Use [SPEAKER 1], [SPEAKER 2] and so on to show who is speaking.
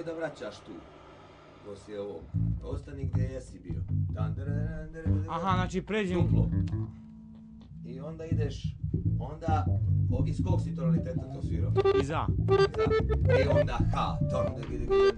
[SPEAKER 1] onda vraćaš tu. Poslije ovog. Ostani gdje jesi bio.
[SPEAKER 2] Aha, znači pređem...
[SPEAKER 1] Duplo. I onda ideš, onda, iz kog si tonaliteta to svirao?
[SPEAKER 2] Iza.
[SPEAKER 1] I onda H,